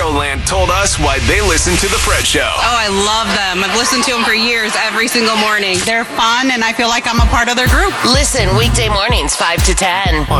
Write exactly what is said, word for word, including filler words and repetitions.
Land told us why they listen to The Fred Show. Oh, I love them. I've listened to them for years, every single morning. They're fun, and I feel like I'm a part of their group. Listen weekday mornings, five to ten.